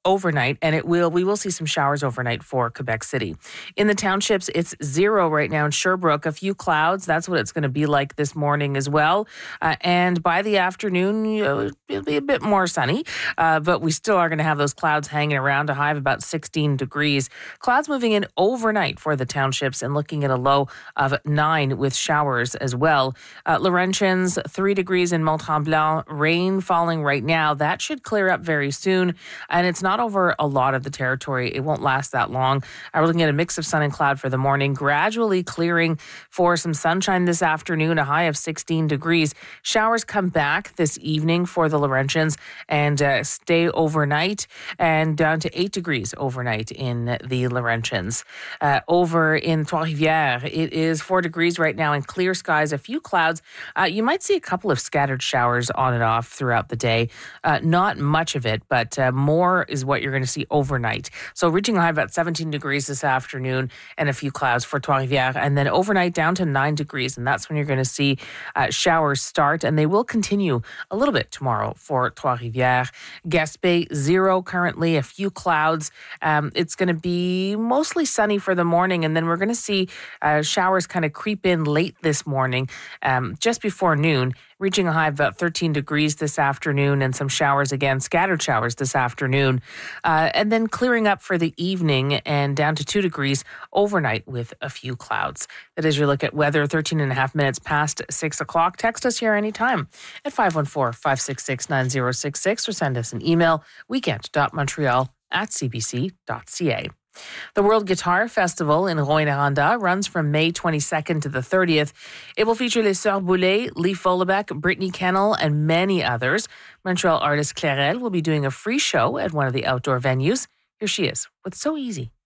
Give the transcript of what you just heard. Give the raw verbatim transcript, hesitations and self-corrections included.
overnight, and it will we will see some showers overnight for Quebec City. In the townships, it's zero right now in Sherbrooke. A few clouds. That's what it's going to be like this morning as well. Uh, and by the afternoon, you know, it'll be a bit more sunny, uh, but we still are going to have those clouds hanging around. A high of about sixteen degrees. Clouds moving in overnight for the townships and looking at a low of nine with showers as well. Uh, Laurentians, three degrees in Mont-Tremblant. Rain falling right now. That should clear up very soon, and it's not Not over a lot of the territory. It won't last that long. We're looking at a mix of sun and cloud for the morning, gradually clearing for some sunshine this afternoon, a high of sixteen degrees. Showers come back this evening for the Laurentians and uh, stay overnight, and down to eight degrees overnight in the Laurentians. Uh, over in Trois-Rivières, it is four degrees right now and clear skies, a few clouds. Uh, you might see a couple of scattered showers on and off throughout the day. Uh, not much of it, but uh, more is what you're going to see overnight. So reaching a high of about seventeen degrees this afternoon and a few clouds for Trois-Rivières, and then overnight down to nine degrees. And that's when you're going to see uh, showers start, and they will continue a little bit tomorrow for Trois-Rivières. Gaspé, zero currently, a few clouds. Um, it's going to be mostly sunny for the morning, and then we're going to see uh, showers kind of creep in late this morning, um, just before noon, reaching a high of about thirteen degrees this afternoon, and some showers again, scattered showers this afternoon. Uh, and then clearing up for the evening and down to two degrees overnight with a few clouds. That is your look at weather, thirteen and a half minutes past six o'clock. Text us here anytime at five one four, five six six, nine zero six six or send us an email, weekend.montreal at c b c dot c a. The World Guitar Festival in Rouyn-Noranda runs from May twenty-second to the thirtieth. It will feature Les Sœurs Boulay, Lee Followbeck, Brittany Kennel, and many others. Montreal artist Clairel will be doing a free show at one of the outdoor venues. Here she is with So Easy.